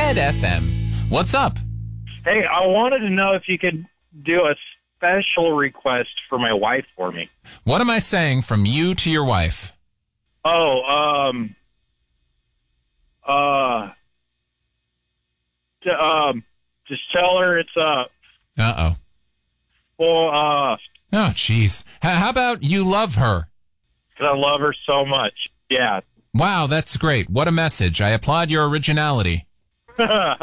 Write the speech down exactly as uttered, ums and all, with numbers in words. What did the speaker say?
Red F M. What's up? Hey, I wanted to know if you could do a special request for my wife for me. What am I saying from you to your wife? Oh, um, uh, t- um, just tell her it's, uh, Uh-oh. well, uh, Oh, jeez. H- how about you love her? 'cause I love her so much. Yeah. Wow, that's great. What a message. I applaud your originality.